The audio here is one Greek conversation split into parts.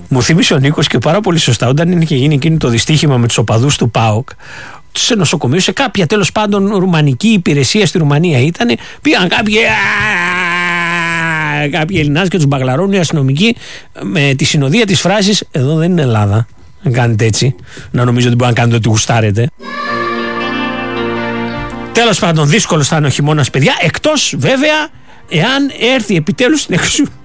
Μου θύμισε ο Νίκος και πάρα πολύ σωστά όταν είχε γίνει εκείνο το δυστύχημα με τους οπαδούς του ΠΑΟΚ σε νοσοκομείο, σε κάποια τέλος πάντων ρουμανική υπηρεσία στη Ρουμανία ήταν, πήγαν κάποιοι Ελληνάς και τους μπαγλαρώνουν οι αστυνομικοί με τη συνοδεία της φράσης «Εδώ δεν είναι Ελλάδα, να κάνετε έτσι, να νομίζω ότι μπορεί να κάνετε ό,τι γουστάρετε». Τέλος πάντων, δύσκολος θα είναι ο χειμώνας, παιδιά, εκτός βέβαια εάν έρθει επιτέλους στην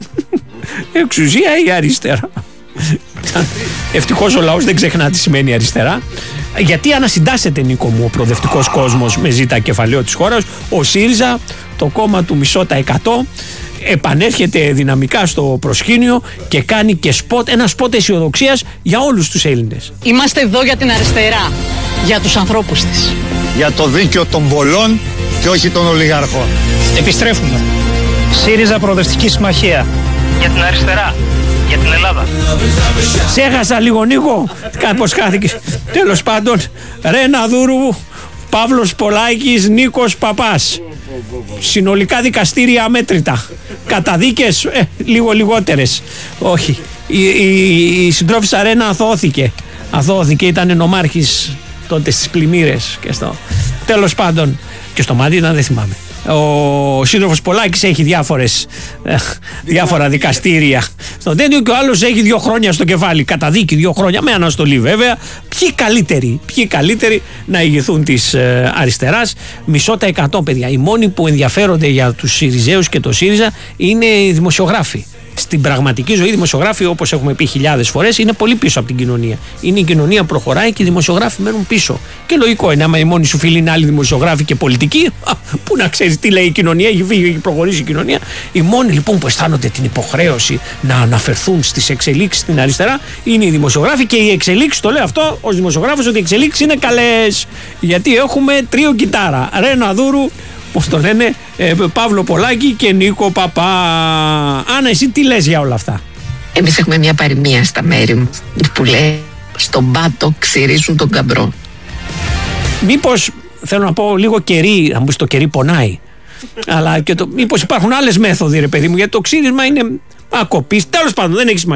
εξουσία η αριστερά. Ευτυχώς ο λαός δεν ξεχνά τι σημαίνει αριστερά. Γιατί ανασυντάσσεται, Νίκο μου, ο προοδευτικός κόσμος με ζήτα κεφαλαίο της χώρας. Ο ΣΥΡΙΖΑ, το κόμμα του 0,5%, επανέρχεται δυναμικά στο προσκήνιο και κάνει και ένα σπότ αισιοδοξίας για όλους τους Έλληνες. Είμαστε εδώ για την αριστερά, για τους ανθρώπους της. Για το δίκαιο των πολλών και όχι των ολιγαρχών. Επιστρέφουμε. ΣΥΡΙΖΑ Προοδευτική Συμμαχία. Για την αριστερά. Για την Ελλάδα. Ξέχασα λίγο, Νίκο. Κάπως χάθηκε. Τέλος πάντων, Ρένα Δούρου, Παύλος Πολάκης, Νίκος Παπάς. Συνολικά δικαστήρια αμέτρητα. Καταδίκες λίγο λιγότερες. Όχι. Η συντρόφισσα Ρένα αθώθηκε. Ήταν νομάρχης τότε στις πλημμύρες. Τέλος πάντων. Και στο Μαντίνα δεν θυμάμαι. Ο σύντροφος Πολάκης έχει διάφορα δικαστήρια στο τέτοιο και ο άλλος έχει 2 χρόνια στο κεφάλι. Καταδίκη 2 χρόνια με αναστολή βέβαια. Ποιοι καλύτεροι να ηγηθούν της αριστεράς. 0,5%, παιδιά. Οι μόνοι που ενδιαφέρονται για τους ΣΥΡΙΖΑΙΟΥΣ και το ΣΥΡΙΖΑ είναι οι δημοσιογράφοι. Στην πραγματική ζωή, οι δημοσιογράφοι, όπως έχουμε πει χιλιάδες φορές, είναι πολύ πίσω από την κοινωνία. Είναι η κοινωνία προχωράει και οι δημοσιογράφοι μένουν πίσω. Και λογικό είναι, άμα οι μόνοι σου φίλοι είναι άλλοι δημοσιογράφοι και πολιτικοί, πού να ξέρεις τι λέει η κοινωνία, έχει φύγει, έχει προχωρήσει η κοινωνία. Οι μόνοι λοιπόν που αισθάνονται την υποχρέωση να αναφερθούν στις εξελίξεις στην αριστερά είναι οι δημοσιογράφοι και οι εξελίξεις, το λέω αυτό ως δημοσιογράφος, ότι οι εξελίξεις είναι καλές. Γιατί έχουμε τρίο κιτάρα. Ρένα Δούρου, πώς το λένε, Παύλο Πολάκη και Νίκο Παπά. Άννα, εσύ τι λες για όλα αυτά? Εμείς έχουμε μια παροιμία στα μέρη μου που λέει «Στον πάτο ξυρίζουν τον καμπρό». Μήπως, θέλω να πω, λίγο κερί, να μου πεις το κερί πονάει, αλλά και μήπως υπάρχουν άλλες μέθοδοι, ρε παιδί μου, γιατί το ξύρισμα είναι ακοπής. Τέλος πάντων, δεν έχει σημασία.